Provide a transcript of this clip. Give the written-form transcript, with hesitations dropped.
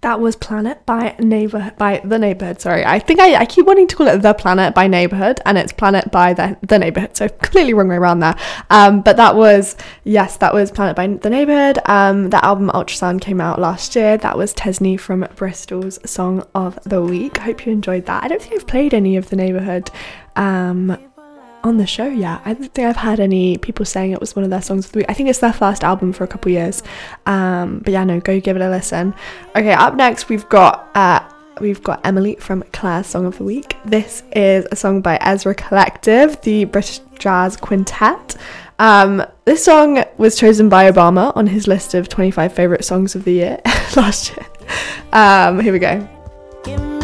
That was Planet by The Neighbourhood. Sorry, I think I keep wanting to call it The Planet by Neighbourhood, and it's Planet by the Neighbourhood, so completely wrong way around there. But that was Planet by The Neighbourhood. The album Ultrasound came out last year. That was Tesney from Bristol's Song of the Week. I hope you enjoyed that. I don't think I've played any of The Neighbourhood on the show yet. I don't think I've had any people saying it was one of their songs of the week. I think it's their first album for a couple years, but yeah, no, go give it a listen. Okay, up next we've got Emily from Claire's Song of the Week. This is a song by Ezra Collective, the British jazz quintet. This song was chosen by Obama on his list of 25 favourite songs of the year last year. Here we go.